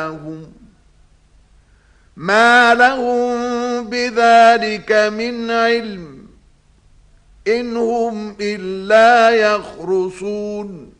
ما لهم بذلك من علم إن هم إلا يخرصون